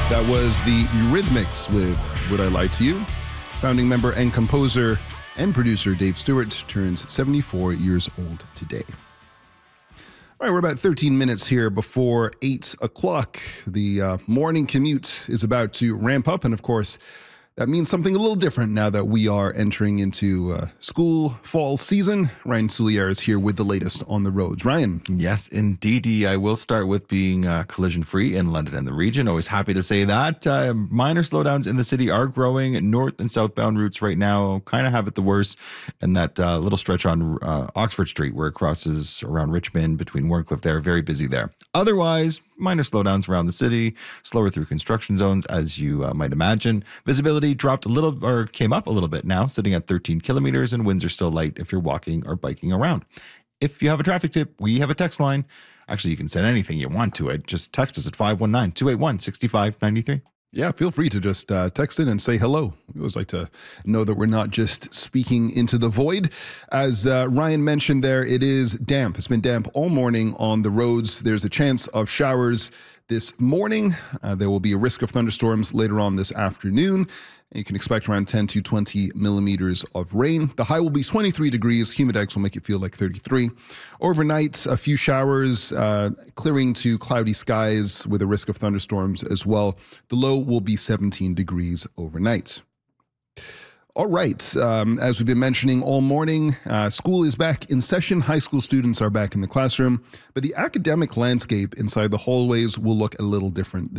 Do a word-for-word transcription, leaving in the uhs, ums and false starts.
That was the Eurythmics with Would I Lie to You? Founding member and composer and producer Dave Stewart turns seventy-four years old today. All right, we're about thirteen minutes here before eight o'clock. The uh, morning commute is about to ramp up, and of course, that means something a little different now that we are entering into uh, school fall season. Ryan Soulier is here with the latest on the roads. Ryan. Yes, indeed. I will start with being uh, collision-free in London and the region. Always happy to say that. Uh, minor slowdowns in the city are growing. North and southbound routes right now kind of have it the worst. And that uh, little stretch on uh, Oxford Street where it crosses around Richmond between Warncliffe there, very busy there. Otherwise, minor slowdowns around the city, slower through construction zones, as you uh, might imagine. Visibility dropped a little, or came up a little bit now, sitting at thirteen kilometers, and winds are still light if you're walking or biking around. If you have a traffic tip, we have a text line. Actually, you can send anything you want to it. Just text us at five one nine, two eight one, six five nine three. Yeah, feel free to just uh, text in and say hello. We always like to know that we're not just speaking into the void. As uh, Ryan mentioned there, it is damp. It's been damp all morning on the roads. There's a chance of showers this morning. Uh, there will be a risk of thunderstorms later on this afternoon. You can expect around ten to twenty millimeters of rain. The high will be twenty-three degrees. Humidex will make it feel like thirty-three. Overnight, a few showers, uh, clearing to cloudy skies with a risk of thunderstorms as well. The low will be seventeen degrees overnight. All right. Um, as we've been mentioning all morning, uh, school is back in session. High school students are back in the classroom, but the academic landscape inside the hallways will look a little different